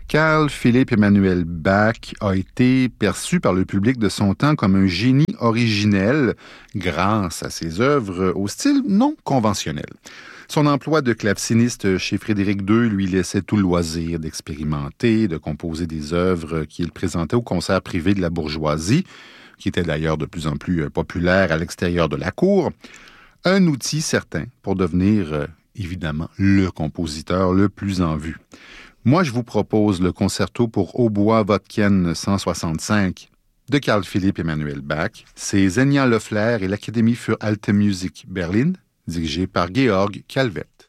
Carl Philipp Emanuel Bach a été perçu par le public de son temps comme un génie originel grâce à ses œuvres au style non conventionnel. Son emploi de claveciniste chez Frédéric II lui laissait tout le loisir d'expérimenter, de composer des œuvres qu'il présentait aux concerts privés de la bourgeoisie, qui était d'ailleurs de plus en plus populaire à l'extérieur de la cour. Un outil certain pour devenir, évidemment, le compositeur le plus en vue. Moi, je vous propose le concerto pour hautbois Wodken 165 de Carl Philipp Emanuel Bach. C'est Zenia Loeffler et l'Académie für Alte Musik Berlin, dirigée par Georg Calvet.